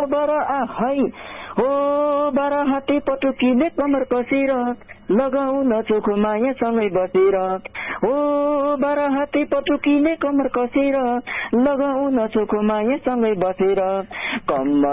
बर आहै हो बर हाते पटुकीले कमर कसेर लगाउन चोखो मायासँगै बसेर हो बर हाते पटुकीले कमर कसेर लगाउन चोखो मायासँगै बसेर कम्मर